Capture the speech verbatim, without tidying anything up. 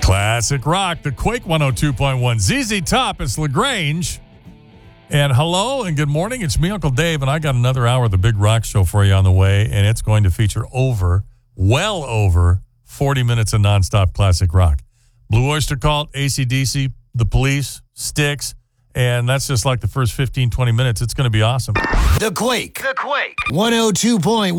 Classic rock, the Quake one oh two point one. Z Z Top, it's LaGrange. And hello and good morning. It's me, Uncle Dave, and I got another hour of the Big Rock Show for you on the way, and it's going to feature over, well over, forty minutes of nonstop classic rock. Blue Oyster Cult, A C D C, The Police, Styx, and that's just like the first fifteen, twenty minutes. It's going to be awesome. The Quake. The Quake. one oh two point one.